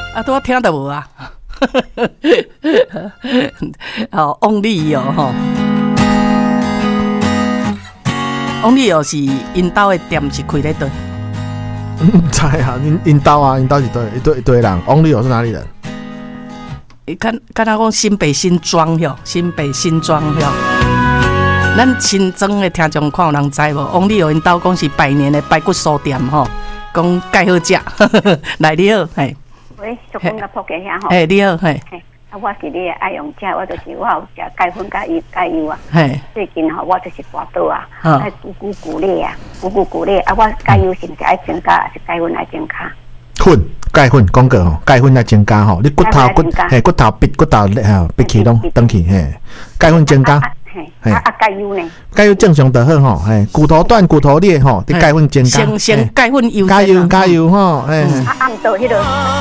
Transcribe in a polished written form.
啊，拄听到无啊？哦，翁立友吼，翁立友是因兜的店是开咧对。 唔知啊，因兜啊，因兜是一堆人。翁立友是哪里人？ 敢若讲新北新庄哟，新北新庄哟。咱新庄的听众看有人知无？翁立友因兜讲是百年的排骨酥店吼，讲介好食，来你好，嘿。 喂，小公甲仆家遐吼。 嘿，你好，嘿。 啊，我是你的爱用者，我就是我有食钙粉甲油啊。 嘿。 最近吼，我就是跋倒啊，爱鼓励啊，鼓励啊，我钙油是毋是爱增加，还是钙粉爱增加？ 钙粉讲过吼，钙粉来增加吼，你骨头闭起拢登去嘿，钙粉增加。 钙油呢？ 钙油正常就好吼，嘿，骨头断骨头裂吼，你钙粉增加。 先钙粉油。 加油吼，嘿。 暗倒迄个。